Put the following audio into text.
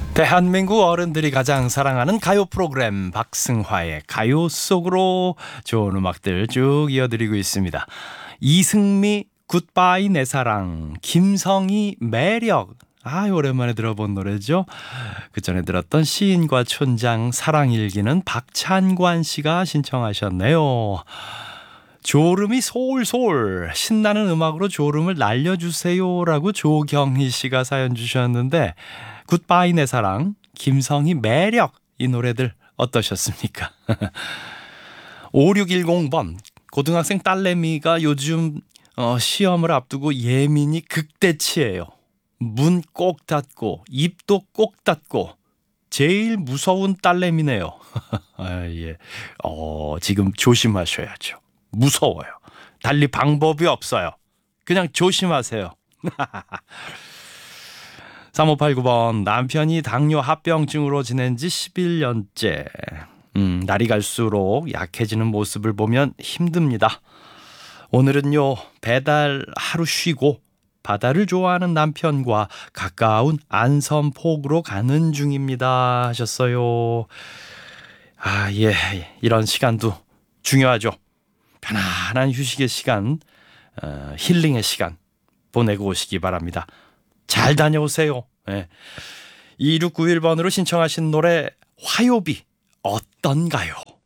대한민국 어른들이 가장 사랑하는 가요 프로그램 박승화의 가요 속으로 좋은 음악들 쭉 이어드리고 있습니다. 이승미 굿바이 내 사랑, 김성희 매력. 오랜만에 들어본 노래죠. 그 전에 들었던 시인과 촌장 사랑일기는 박찬관 씨가 신청하셨네요. 졸음이 솔솔 신나는 음악으로 졸음을 날려주세요라고 조경희 씨가 사연 주셨는데, 굿바이 내 사랑, 김성희 매력, 이 노래들 어떠셨습니까? 5610번 고등학생 딸내미가 요즘 시험을 앞두고 예민이 극대치예요. 문 꼭 닫고 입도 꼭 닫고 제일 무서운 딸내미네요. 예. 지금 조심하셔야죠. 무서워요. 달리 방법이 없어요. 그냥 조심하세요. 3589번 남편이 당뇨 합병증으로 지낸 지 11년째. 날이 갈수록 약해지는 모습을 보면 힘듭니다. 오늘은요, 배달 하루 쉬고 바다를 좋아하는 남편과 가까운 안섬폭으로 가는 중입니다 하셨어요. 예, 이런 시간도 중요하죠. 편안한 휴식의 시간, 힐링의 시간 보내고 오시기 바랍니다. 잘 다녀오세요. 2691번으로 신청하신 노래 화요비 어떤가요?